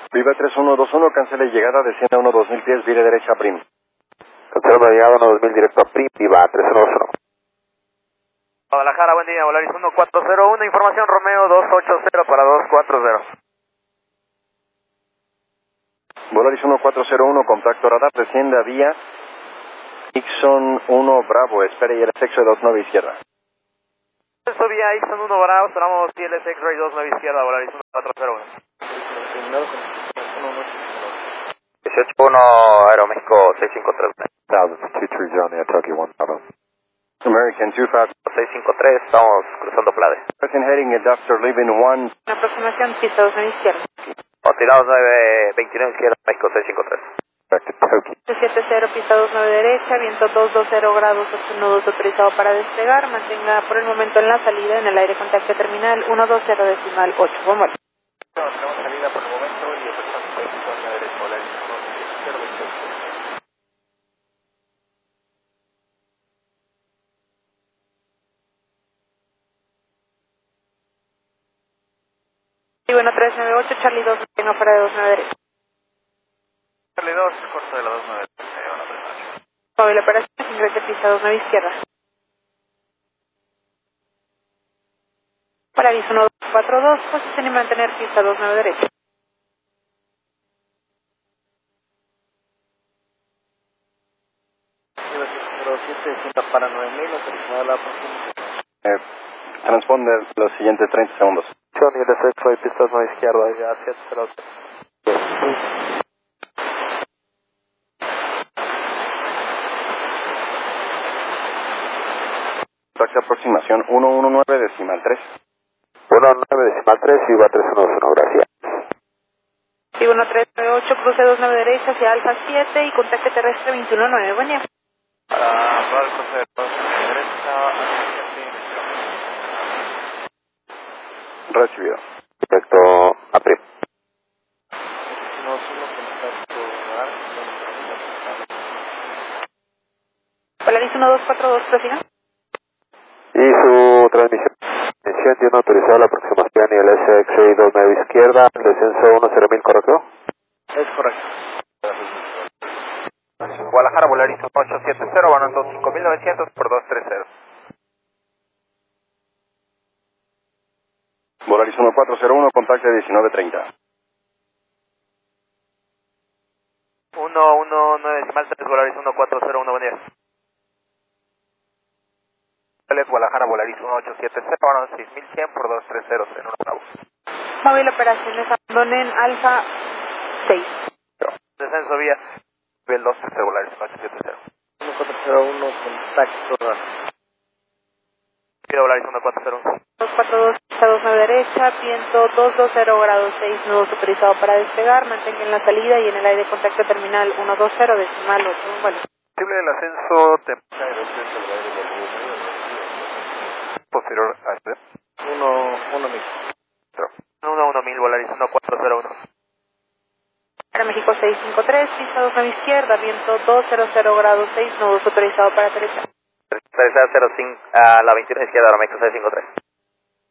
Viva 3121, cancele llegada, descienda 1-2000 pies, vire derecha a Prim. Cancelando llegada 1-2000 directo a Prim, Viva 3121. Guadalajara, buen día, Volaris 1401, información Romeo 280 para 240. Volaris 1401, contacto radar, desciende a vía Ixon 1 Bravo, espere y el sexo de 29 izquierda. Esto vía Ixon 1 Bravo, esperamos TLS X-Ray 29 izquierda, Volaris 1401. 181 Aeroméxico 653. 1023 Johnny, Tokyo 1000. American 25. 653, estamos cruzando Plade. Present heading at Dr. Living 1. Aproximación, pista 29 izquierda. Tirados 929 izquierda, México 653. Back to Tokyo. 70, pista 29 derecha, viento 220 grados, 8 nudos autorizado para despegar. Mantenga por el momento en la salida, en el aire contacto terminal 120.8. Vamos. Tenemos salida por el momento y efectuamos en la derecha, Volaris 1028. Y bueno, 398, Charlie 2, tengo fuera de 29 derecha. Charlie 2, corto de la 29. Móvil operación, ingrese pista 29 izquierda. Para aviso 1242, posición y mantener pista 29 derecha. Viva 707, descienda para 9000, autorizada la próxima. Transponder los siguientes 30 segundos. Johnny, el efecto de pistas no izquierda, ya 708. Taxi aproximación 119.3. 19.3, Viva 311, gracias. Y bueno, 398, cruce 29 derecha hacia Alfa 7 y contacto terrestre 219. Buen día. Para probar el cruce de derecha, Recibido. Directo a Prim. Volaris 1242, prosiga. Y su transmisión. Tiene autorizada la aproximación y el SX 29 izquierda, el descenso 10.000, ¿correcto? es correcto. Guadalajara, Volaris 1870, van 5.900 por 230. Volaris 1401, contacte 1930. 119.3, Volaris 1401, buen día. Guadalajara, Volaris 1870, van 6.100 por 230 en 1 Bravo. Móvil operaciones, abandonen Alfa 6. Descenso vía nivel 230, Volaris 1870. 1401, contacto. Quiero Volaris 1401. 242, pista 29 derecha, viento 220 grados 6, nudos autorizado para despegar. Mantenga en la salida y en el aire contacto terminal 120.8. Bueno. Posible el ascenso temporal posterior a este. 1-1000. 1-1000, Volaris 1401. Para México 653, pista 29 izquierda, viento 200 grados 6, nudos autorizado para aterrizar. Tercera 05 a la 21 izquierda, Aeroméxico 653.